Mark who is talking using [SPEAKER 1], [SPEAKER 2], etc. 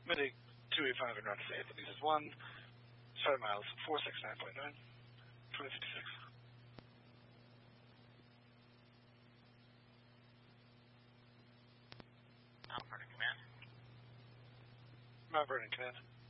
[SPEAKER 1] Medic 285 and route to 8, this is 1. Start miles 469.9, 2056.
[SPEAKER 2] Mount Vernon Command.
[SPEAKER 1] Mount Vernon Command.